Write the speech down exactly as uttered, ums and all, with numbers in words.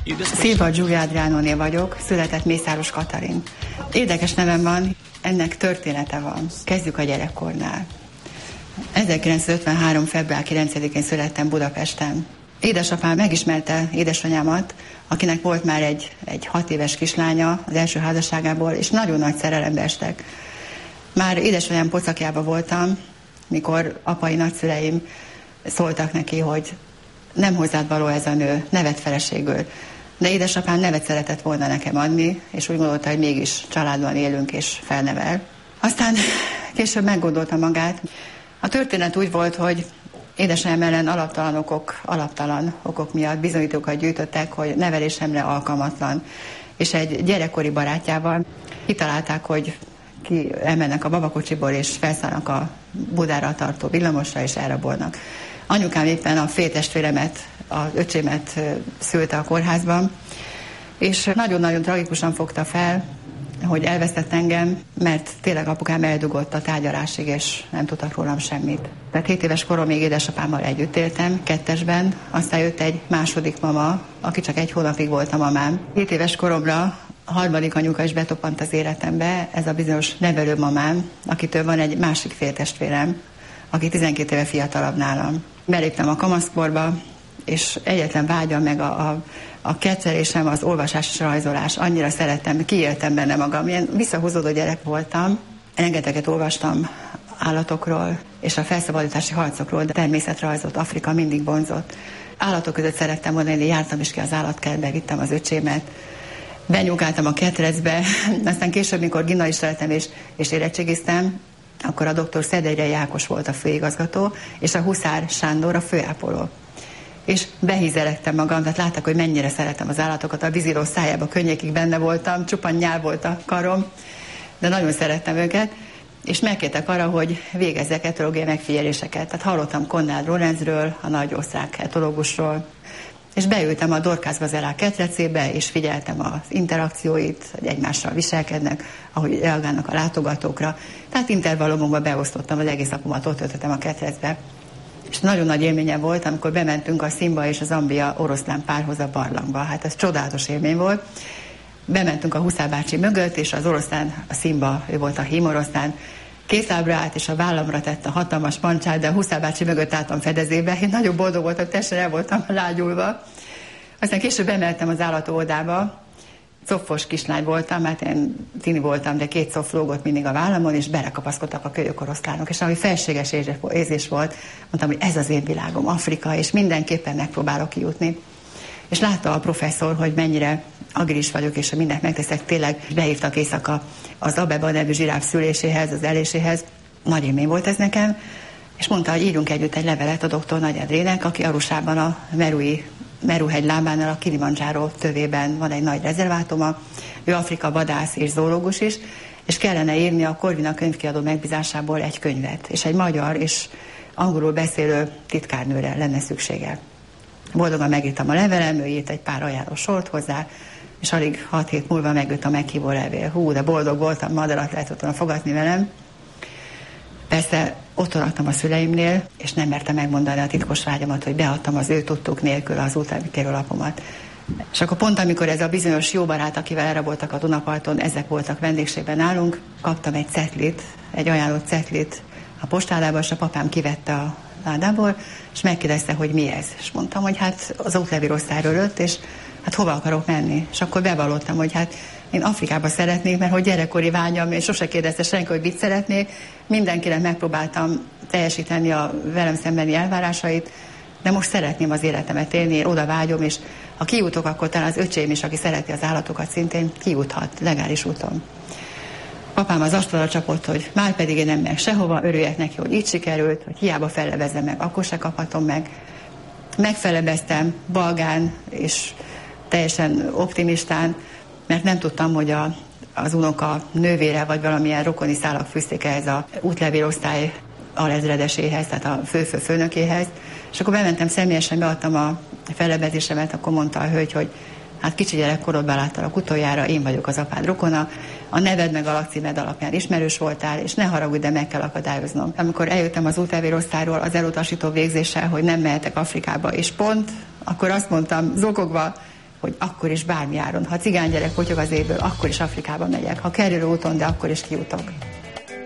Szilva Giulia Adrianoné vagyok, született Mészáros Katalin. Érdekes nevem van, ennek története van. Kezdjük a gyerekkornál. ezerkilencszázötvenhárom. február kilencedikén születtem Budapesten. Édesapám megismerte édesanyámat, akinek volt már egy, egy hat éves kislánya az első házasságából, és nagyon nagy szerelembe estek. Már édesanyám pocakjában voltam, mikor apai nagyszüleim szóltak neki, hogy nem hozzád való ez a nő, nevet feleségül. De édesapám nevet szeretett volna nekem adni, és úgy gondolta, hogy mégis családban élünk és felnevel. Aztán később meggondolta magát. A történet úgy volt, hogy édesanyám ellen alaptalan okok, alaptalan okok miatt bizonyítókat gyűjtöttek, hogy nevelésemre alkalmatlan. És egy gyerekkori barátjával kitalálták, hogy ki elmennek a babakocsiból, és felszállnak a Budára tartó villamosra, és elrabolnak. Anyukám éppen a féltestvéremet, az öcsémet szülte a kórházban, és nagyon-nagyon tragikusan fogta fel, hogy elvesztett engem, mert tényleg apukám eldugott a tárgyalásig, és nem tudtak rólam semmit. Tehát hét éves koromig édesapámmal együtt éltem, kettesben, aztán jött egy második mama, aki csak egy hónapig volt a mamám. Hét éves koromra a harmadik anyuka is betoppant az életembe, ez a bizonyos nevelőmamám, akitől van egy másik féltestvérem, aki tizenkét éve fiatalabb nálam. Beléptem a kamaszkorba, és egyetlen vágyam meg a, a, a kettelésem, az olvasás és rajzolás. Annyira szerettem, kiéltem benne magam. Ilyen visszahúzódó gyerek voltam. Rengeteget olvastam állatokról, és a felszabadítási harcokról, de természetrajzot, Afrika mindig vonzott. Állatok között szerettem volna, én jártam is ki az állatkertbe, vittem az öcsémet, benyúkáltam a ketrecbe, aztán később, mikor gimnazista lettem és, és érettségiztem, akkor a doktor Szedegyei Ákos volt a főigazgató, és a Huszár Sándor a főápoló. És behízelektem magam, tehát látták, hogy mennyire szeretem az állatokat, a víziló szájába könnyékig benne voltam, csupán nyál volt a karom, de nagyon szerettem őket, és megkértek arra, hogy végezzek etológiai megfigyeléseket. Tehát hallottam Konrád Lorenzről, a nagy osztrák etológusról, és beültem a dorkászgazellák ketrecébe, és figyeltem az interakcióit, hogy egymással viselkednek, ahogy reagálnak a látogatókra. Tehát intervallumokban beosztottam az egész napomat, ott töltöttem a ketrecbe. És nagyon nagy élményem volt, amikor bementünk a Szimba és az Zambia oroszlán párhoz a barlangba. Hát ez csodálatos élmény volt. Bementünk a Huszár bácsi mögött, és az oroszlán, a Szimba, ő volt a hímoroszlán, két lábra állt, és a vállamra tett a hatalmas pancsát, de a Huszár bácsi mögött álltam fedezébe. Én nagyon boldog voltam, teljesen el voltam lágyulva. Aztán később bemeltem az állatóvodába. Cofos kislány voltam, mert én tini voltam, de két cof lógott mindig a vállamon, és belekapaszkodtak a kölyök oroszlánok. És ami felséges érzés volt, mondtam, hogy ez az én világom, Afrika, és mindenképpen megpróbálok kijutni. És látta a professzor, hogy mennyire agilis vagyok, és mindent megteszek, tényleg behívtak éjszaka az Abeba nevű zsiráf szüléséhez, az eléséhez. Nagy élmény volt ez nekem, és mondta, hogy írjunk együtt egy levelet a doktor Nagy Endrének, aki Arusában a Merui Meruhegy lábánál a Kilimanjaro tövében van egy nagy rezervátuma, ő Afrika vadász és zoológus is, és kellene írni a Corvina könyvkiadó megbízásából egy könyvet, és egy magyar és angolul beszélő titkárnőre lenne szüksége. Boldogan megírtam a levelem, ő írt egy pár ajánló sort hozzá, és alig hat hét múlva megjött a meghívó levél. Hú, de boldog voltam, madarat lehetett volna fogadni velem. Persze otthon laktam a szüleimnél, és nem mertem megmondani a titkos vágyamat, hogy beadtam az ő tudtuk nélkül az útlevélkérőlapomat. És akkor pont amikor ez a bizonyos jó barát, akivel elraboltak a Dunaparton, ezek voltak vendégségben nálunk, kaptam egy cetlit, egy ajánlott cetlit a postádába, és a papám kivette a ládából, és megkérdezte, hogy mi ez. És mondtam, hogy hát az útlevélosztályról jött, és hát hova akarok menni. És akkor bevallottam, hogy hát én Afrikába szeretnék, mert hogy gyerekkori vágyam, és sose kérdezte senki, hogy mit szeretnék. Mindenkinek megpróbáltam teljesíteni a velem szembeni elvárásait, de most szeretném az életemet élni, oda vágyom, és ha kijutok, akkor talán az öcsém is, aki szereti az állatokat szintén, kijuthat legális úton. Papám az asztalra csapott, hogy már pedig én nem megyek sehova, örüljek neki, hogy így sikerült, hogy hiába fellebezzem meg, akkor se kaphatom meg. Megfelebeztem balgán és teljesen optimistán, mert nem tudtam, hogy a, az unoka nővére vagy valamilyen rokoni szálak fűzték ehhez a útlevélosztály alezredeséhez, tehát a fő-fő főnökéhez. És akkor bementem személyesen, beadtam a fellebezésemet, akkor mondta a hölgy, hogy hát kicsi gyerekkorodban láttalak utoljára, én vagyok az apád rokona, a neved meg a lakcímed alapján ismerős voltál, és ne haragudj, de meg kell akadályoznom. Amikor eljöttem az útlevélosztályról az elutasító végzéssel, hogy nem mehetek Afrikába, és pont, akkor azt mondtam zokogva, hogy akkor is bármi áron. Ha cigány gyerek potyog az égből, akkor is Afrikába megyek. Ha kerülő úton, de akkor is kijutok.